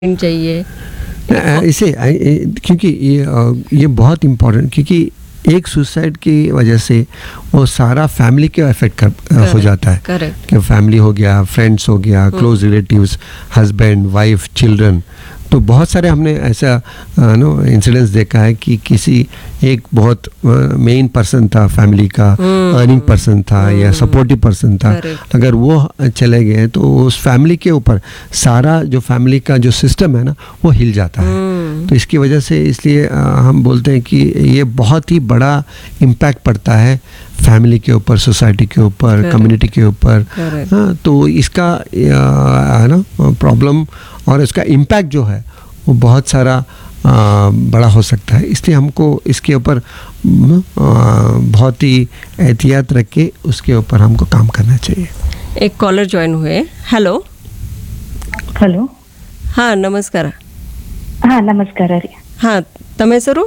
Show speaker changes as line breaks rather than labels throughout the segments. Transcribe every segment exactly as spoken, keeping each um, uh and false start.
चाहिए।
अ, इसे अ, ए, क्योंकि ये अ, ये बहुत इम्पोर्टेंट, क्योंकि एक सुसाइड की वजह से वो सारा फैमिली के अफेक्ट कर अ, हो जाता है।
करेक्ट।
कि फैमिली हो गया, फ्रेंड्स हो गया, close relatives, husband wife children. तो बहुत सारे हमने ऐसा नो इंसिडेंट्स देखा है कि किसी एक बहुत मेन पर्सन था फैमिली का, अर्निंग पर्सन था या सपोर्टिव पर्सन था,
Correct.
अगर वो चले गए तो उस फैमिली के ऊपर सारा जो फैमिली का जो सिस्टम है ना वो हिल जाता है। तो इसकी वजह से इसलिए अ, हम बोलते हैं कि ये बहुत ही बड़ा इम्पैक्ट पड़ता है फैमिली के ऊपर, सोसाइटी के ऊपर,
Correct.
कम्युनिटी के ऊपर।
Correct.
हाँ, तो इसका अ, है ना प्रॉब्लम और इसका इम्पैक्ट जो है वो बहुत सारा आ, बड़ा हो सकता है। इसलिए हमको इसके ऊपर न, आ, बहुत ही एहतियात रख के उसके ऊपर हमको काम करना चाहिए।
एक कॉलर ಜಾಯಿನ್ हुए। हेलो।
ಹಲೋ.
ಹಾಂ ನಮಸ್ಕಾರ।
ಹಾ ನಮಸ್ಕಾರ ರೀ.
ಹಾಂ ತಮ್ಮ ಹೆಸರು?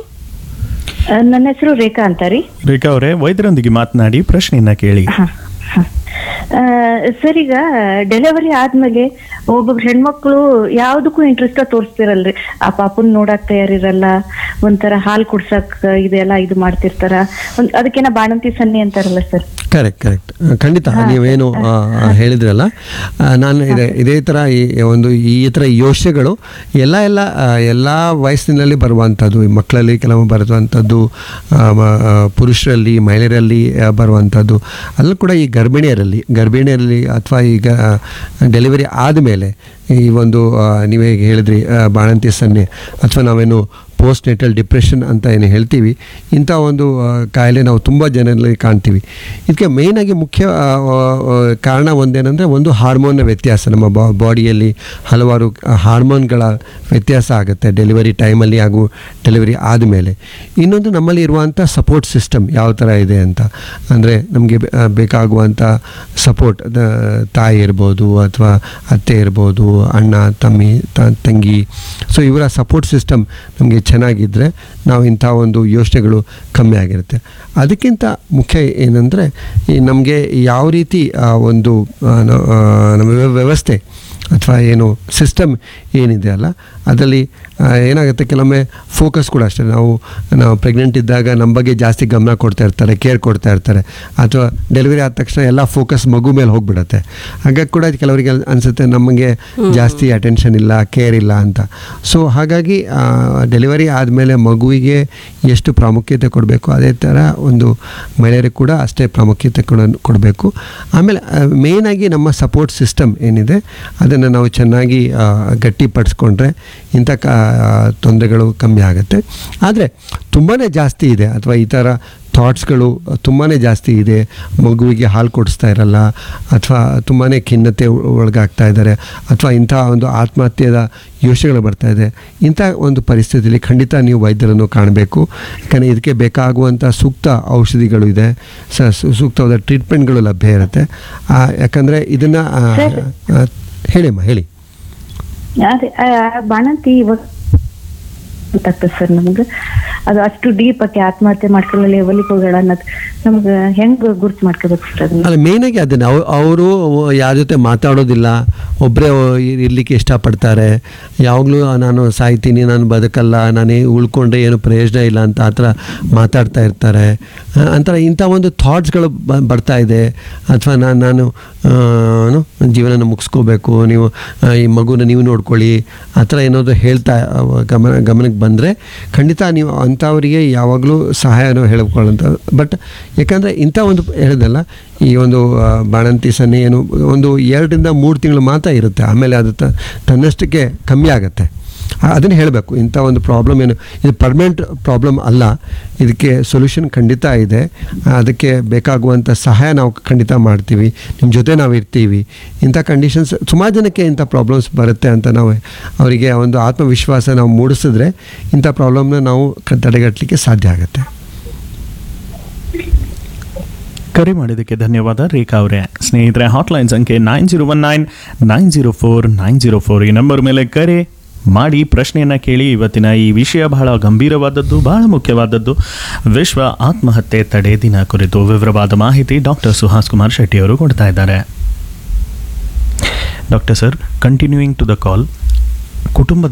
ಆ, ನನ್ನ ಹೆಸರು ರೇಖಾ ಅಂತ ರೀ.
ರೇಖಾ ಅವರೇ, ವೈದ್ಯರೊಂದಿಗೆ ಮಾತನಾಡಿ ಪ್ರಶ್ನೆಯನ್ನ ಕೇಳಿ.
ಹಾ ಹಾ. ಆ, ಸರ್ ಈಗ ಡೆಲಿವರಿ ಆದ್ಮೇಲೆ ಒಬ್ಬೊಬ್ರು ಹೆಣ್ಮಕ್ಳು ಯಾವ್ದಕ್ಕೂ ಇಂಟ್ರೆಸ್ಟ್ ತೋರಿಸ್ತಿರಲ್ರಿ. ಆ ಪಾಪನ್ ನೋಡಕ್ ತಯಾರಿರಲ್ಲ, ಒಂಥರ ಹಾಲು ಕುಡ್ಸಕ್ ಇದೆಲ್ಲ ಇದು ಮಾಡ್ತಿರ್ತಾರ. ಒಂದ್ ಅದಕ್ಕೇನ ಬಾಣಂತಿ ಸನ್ನಿ ಅಂತಾರಲ್ಲ ಸರ್.
ಕರೆಕ್ಟ್ ಕರೆಕ್ಟ್ ಖಂಡಿತ ನೀವೇನು ಆ, ಹೇಳಿದ್ರಲ್ಲ, ಆ, ನಾನು ಇದೇ ಇದೇ ಥರ ಈ ಒಂದು ಈ ಥರ ಯೋಚನೆಗಳು ಎಲ್ಲ ಎಲ್ಲ ಆ, ಎಲ್ಲ ವಯಸ್ಸಿನಲ್ಲಿ ಬರುವಂಥದ್ದು, ಈ ಮಕ್ಕಳಲ್ಲಿ ಕೆಲವು ಬರುವಂಥದ್ದು, ಆ, ಮ- ಆ, ಪುರುಷರಲ್ಲಿ ಮಹಿಳೆಯರಲ್ಲಿ ಆ, ಬರುವಂಥದ್ದು, ಅಲ್ಲೂ ಕೂಡ ಈ ಗರ್ಭಿಣಿಯರಲ್ಲಿ ಗರ್ಭಿಣಿಯರಲ್ಲಿ ಅಥವಾ ಈಗ ಡೆಲಿವರಿ ಆದಮೇಲೆ ಈ ಒಂದು ಆ, ನೀವೇ ಹೇಗೆ ಹೇಳಿದ್ರಿ ಆ, ಬಾಣಂತಿ ಸನ್ನೆ ಅಥವಾ ನಾವೇನು ಪೋಸ್ಟ್ ನೆಟಲ್ ಡಿಪ್ರೆಷನ್ ಅಂತ ಏನು ಹೇಳ್ತೀವಿ, ಇಂಥ ಒಂದು ಆ, ಕಾಯಿಲೆ ನಾವು ತುಂಬ ಜನರಲ್ಲಿ ಕಾಣ್ತೀವಿ. ಇದಕ್ಕೆ ಮೇಯ್ನಾಗಿ ಮುಖ್ಯ ಆ, ಆ, ಕಾರಣ ಒಂದೇನೆಂದರೆ ಒಂದು ಹಾರ್ಮೋನ್ನ ವ್ಯತ್ಯಾಸ. ನಮ್ಮ ಬಾ ಬಾಡಿಯಲ್ಲಿ ಹಲವಾರು ಹಾರ್ಮೋನ್ಗಳ ವ್ಯತ್ಯಾಸ ಆಗುತ್ತೆ ಡೆಲಿವರಿ ಟೈಮಲ್ಲಿ ಹಾಗೂ ಡೆಲಿವರಿ ಆದಮೇಲೆ. ಇನ್ನೊಂದು ನಮ್ಮಲ್ಲಿ ಇರುವಂಥ ಸಪೋರ್ಟ್ ಸಿಸ್ಟಮ್ ಯಾವ ಥರ ಇದೆ ಅಂತ, ಅಂದರೆ ನಮಗೆ ಬೇಕಾಗುವಂಥ ಸಪೋರ್ಟ್ ತಾಯಿ ಇರ್ಬೋದು ಅಥವಾ ಅತ್ತೆ ಇರ್ಬೋದು, ಅಣ್ಣ ತಮ್ಮಿ ತ- ತಂಗಿ. ಸೊ ಇವರ ಸಪೋರ್ಟ್ ಸಿಸ್ಟಮ್ ನಮಗೆ ಚೆನ್ನಾಗಿದ್ದರೆ ನಾವು ಇಂಥ ಒಂದು ಯೋಚನೆಗಳು ಕಮ್ಮಿ ಆಗಿರುತ್ತೆ. ಅದಕ್ಕಿಂತ ಮುಖ್ಯ ಏನಂದರೆ ಈ ನಮಗೆ ಯಾವ ರೀತಿ ಆ, ಒಂದು ಆ, ನ- ಆ, ನಮ್ಮ ವ್ಯ- ವ್ಯವಸ್ಥೆ ಅಥವಾ ಏನು ಸಿಸ್ಟಮ್ ಏನಿದೆ ಅಲ್ಲ, ಅದರಲ್ಲಿ ಆ, ಏನಾಗುತ್ತೆ ಕೆಲವೊಮ್ಮೆ ಫೋಕಸ್ ಕೂಡ ಅಷ್ಟೇ. ನಾವು ನಾವು ಪ್ರೆಗ್ನೆಂಟ್ ಇದ್ದಾಗ ನಮ್ಮ ಬಗ್ಗೆ ಜಾಸ್ತಿ ಗಮನ ಕೊಡ್ತಾ ಇರ್ತಾರೆ, ಕೇರ್ ಕೊಡ್ತಾ ಇರ್ತಾರೆ, ಅಥವಾ ಡೆಲಿವರಿ ಆದ ತಕ್ಷಣ ಎಲ್ಲ ಫೋಕಸ್ ಮಗು ಮೇಲೆ ಹೋಗ್ಬಿಡುತ್ತೆ. ಹಾಗಾಗಿ ಕೂಡ ಕೆಲವರಿಗೆ ಅನಿಸುತ್ತೆ ನಮಗೆ ಜಾಸ್ತಿ ಅಟೆನ್ಷನ್ ಇಲ್ಲ, ಕೇರ್ ಇಲ್ಲ ಅಂತ. ಸೊ ಹಾಗಾಗಿ ಡೆಲಿವರಿ ಆದಮೇಲೆ ಮಗುವಿಗೆ ಎಷ್ಟು ಪ್ರಾಮುಖ್ಯತೆ ಕೊಡಬೇಕು, ಅದೇ ಥರ ಒಂದು ಮಹಿಳೆಯರಿಗೆ ಕೂಡ ಅಷ್ಟೇ ಪ್ರಾಮುಖ್ಯತೆ ಕೊಡ ಕೊಡಬೇಕು. ಆಮೇಲೆ ಮೇಯ್ನಾಗಿ ನಮ್ಮ ಸಪೋರ್ಟ್ ಸಿಸ್ಟಮ್ ಏನಿದೆ ಅದನ್ನು ನಾವು ಚೆನ್ನಾಗಿ ಆ, ಗಟ್ಟಿಪಡಿಸ್ಕೊಂಡ್ರೆ ಇಂಥ ಕಾ ತೊಂದರೆಗಳು ಕಮ್ಮಿ ಆಗುತ್ತೆ. ಆದರೆ ತುಂಬಾ ಜಾಸ್ತಿ ಇದೆ ಅಥವಾ ಈ ಥರ ಥಾಟ್ಸ್ಗಳು ತುಂಬಾ ಜಾಸ್ತಿ ಇದೆ, ಮಗುವಿಗೆ ಹಾಲು ಕೊಡಿಸ್ತಾ ಇರಲ್ಲ ಅಥವಾ ತುಂಬಾ ಖಿನ್ನತೆ ಒಳಗಾಗ್ತಾ ಇದ್ದಾರೆ ಅಥವಾ ಇಂಥ ಒಂದು ಆತ್ಮಹತ್ಯೆದ ಯೋಚನೆಗಳು ಬರ್ತಾ ಇದೆ. ಇಂಥ ಒಂದು ಪರಿಸ್ಥಿತಿಯಲ್ಲಿ ಖಂಡಿತ ನೀವು ವೈದ್ಯರನ್ನು ಕಾಣಬೇಕು. ಯಾಕಂದರೆ ಇದಕ್ಕೆ ಬೇಕಾಗುವಂಥ ಸೂಕ್ತ ಔಷಧಿಗಳು ಇದೆ, ಸ ಸು- ಸೂಕ್ತವಾದ ಟ್ರೀಟ್ಮೆಂಟ್ಗಳು ಲಭ್ಯ ಇರುತ್ತೆ. ಆ, ಯಾಕಂದರೆ ಇದನ್ನು ಹೇಳಿಮ್ಮ ಹೇಳಿ.
ಅದೇ ಆ, ಬಾಣಂತಿ ಇವಾಗ ಗೊತ್ತಾಗ್ತದೆ ಸರ್ ನಮ್ಗೆ. ಅದು ಅಷ್ಟು ಡೀಪ್ ಆಗಿ ಆತ್ಮಹತ್ಯೆ ಮಾಡ್ಕೊಳ್ಳೋ ಲೆವೆಲ್ಗೆ ಹೋಗೋಣ ಅನ್ನೋದು ನಮ್ಗೆ ಹೆಂಗ್ ಗುರ್ತು ಮಾಡ್ಕೋಬೇಕು ಸರ್ ಅದನ್ನ?
ಅಲ್ಲ ಮೇಯ್ನಾಗಿ ಅದನ್ನು ಅವ್ ಅವರು ಯಾರ ಜೊತೆ ಮಾತಾಡೋದಿಲ್ಲ, ಒಬ್ಬರೇ ಇರಲಿಕ್ಕೆ ಇಷ್ಟಪಡ್ತಾರೆ. ಯಾವಾಗಲೂ ನಾನು ಸಾಯ್ತೀನಿ, ನಾನು ಬದುಕಲ್ಲ, ನಾನೇ ಉಳ್ಕೊಂಡ್ರೆ ಏನು ಪ್ರಯೋಜನ ಇಲ್ಲ ಅಂತ ಆ ಥರ ಮಾತಾಡ್ತಾ ಇರ್ತಾರೆ. ಅಂತರ ಇಂಥ ಒಂದು ಥಾಟ್ಸ್ಗಳು ಬ ಬರ್ತಾ ಇದೆ. ಅಥವಾ ನಾನು ನಾನು ಆ, ಏನು, ಜೀವನನ ಮುಗಿಸ್ಕೋಬೇಕು, ನೀವು ಆ, ಈ ಮಗುನ ನೀವು ನೋಡ್ಕೊಳ್ಳಿ, ಆ ಥರ ಏನಾದರೂ ಹೇಳ್ತಾ ಅವ ಗಮನ ಗಮನಕ್ಕೆ ಬಂದರೆ ಖಂಡಿತ ನೀವು ಅಂಥವರಿಗೆ ಯಾವಾಗಲೂ ಸಹಾಯನೂ ಹೇಳ್ಕೊಳ್ಳೋಂಥ. ಬಟ್ ಯಾಕಂದರೆ ಇಂಥ ಒಂದು ಹೇಳಿದಲ್ಲ, ಈ ಒಂದು ಆ, ಬಾಣಂತಿ ಸನ್ನೆ ಏನು ಒಂದು ಎರಡರಿಂದ ಮೂರು ತಿಂಗಳು ಮಾತ್ರ ಇರುತ್ತೆ, ಆಮೇಲೆ ಅದು ತ ತನ್ನಷ್ಟಕ್ಕೆ ಕಮ್ಮಿ ಆಗುತ್ತೆ. ಅದನ್ನು ಹೇಳಬೇಕು. ಇಂಥ ಒಂದು ಪ್ರಾಬ್ಲಮ್ ಏನು ಇದು ಪರ್ಮನೆಂಟ್ ಪ್ರಾಬ್ಲಮ್ ಅಲ್ಲ, ಇದಕ್ಕೆ ಸೊಲ್ಯೂಷನ್ ಖಂಡಿತ ಇದೆ. ಅದಕ್ಕೆ ಬೇಕಾಗುವಂಥ ಸಹಾಯ ನಾವು ಖಂಡಿತ ಮಾಡ್ತೀವಿ, ನಿಮ್ಮ ಜೊತೆ ನಾವು ಇರ್ತೀವಿ. ಇಂಥ ಕಂಡೀಷನ್ಸ್ ಸುಮಾರು ಜನಕ್ಕೆ ಇಂಥ ಪ್ರಾಬ್ಲಮ್ಸ್ ಬರುತ್ತೆ ಅಂತ ನಾವು ಅವರಿಗೆ ಒಂದು ಆತ್ಮವಿಶ್ವಾಸ ನಾವು ಮೂಡಿಸಿದ್ರೆ ಇಂಥ ಪ್ರಾಬ್ಲಮ್ನ ನಾವು ಕ- ತಡೆಗಟ್ಟಲಿಕ್ಕೆ ಸಾಧ್ಯ ಆಗುತ್ತೆ.
ಕರೆ ಮಾಡಿದ್ದಕ್ಕೆ ಧನ್ಯವಾದ ರೇಖಾ ಅವರೇ. ಸ್ನೇಹಿತರೆ, ಹಾಟ್ಲೈನ್ ಸಂಖ್ಯೆ nine zero one nine nine zero four nine zero four ಈ ನಂಬರ್ ಮೇಲೆ ಕರೆ ಮಾಡಿ ಪ್ರಶ್ನೆಯನ್ನು ಕೇಳಿ. ಇವತ್ತಿನ ಈ ವಿಷಯ ಬಹಳ ಗಂಭೀರವಾದದ್ದು, ಬಹಳ ಮುಖ್ಯವಾದದ್ದು. ವಿಶ್ವ ಆತ್ಮಹತ್ಯೆ ತಡೆ ದಿನ ಕುರಿತು ವಿವರವಾದ ಮಾಹಿತಿ ಡಾಕ್ಟರ್ ಸುಹಾಸ್ ಕುಮಾರ್ ಶೆಟ್ಟಿ ಅವರು ಕೊಡ್ತಾ ಇದ್ದಾರೆ. Doctor sir, continuing to the call, ಕುಟುಂಬದ